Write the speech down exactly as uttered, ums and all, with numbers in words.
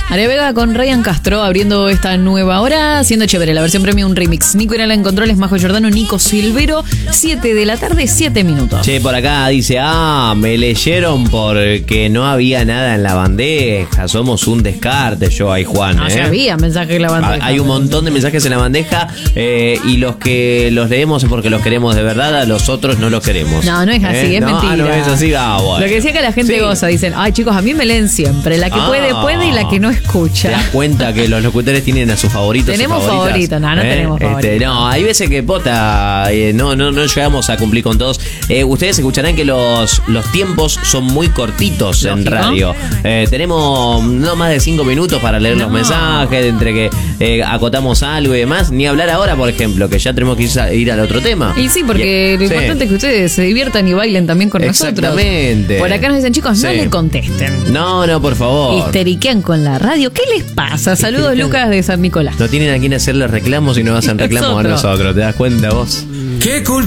María Vega con Ryan Castro abriendo esta nueva hora, siendo chévere la versión premium remix. Nico Irala en controles, Majo Giordano, Nico Silvero, siete de la tarde, siete minutos. Che, por acá dice, ah, me leyeron porque no había nada en la bandeja, somos un descarte. Yo, ahí Juan, No, ¿eh? ya había mensajes en la bandeja. Hay un montón de mensajes en la bandeja eh, y los que los leemos es porque los queremos de verdad, a los otros no los queremos. No, no es así, ¿Eh? es no, mentira. Ah, no es así, ah, bueno. Lo que decía que la gente Sí. goza, dicen, ay chicos, a mí me leen siempre, la que Ah. puede, puede y la que no ¿Te escucha. das cuenta que los locutores tienen a sus favoritos? Tenemos y favoritas? favoritos, no, no ¿Eh? tenemos favoritos. Este, no, hay veces que, pota, eh, no, no, no llegamos a cumplir con todos. Eh, ustedes escucharán que los, los tiempos son muy cortitos en Lógico. radio. Eh, tenemos no más de cinco minutos para leer No. los mensajes, entre que eh, acotamos algo y demás. Ni hablar ahora, por ejemplo, que ya tenemos que ir, a- ir al otro tema. Y sí, porque lo Sí. importante es que ustedes se diviertan y bailen también con nosotros. Exactamente. Por acá nos dicen, chicos, no Sí. le contesten. No, no, por favor. Histeriquean con la radio. ¿Qué les pasa? Saludos, Lucas de San Nicolás. No tienen a quién hacerle reclamos y nos hacen reclamos a Nosotros. nosotros. ¿Te das cuenta vos? ¿Qué culpa?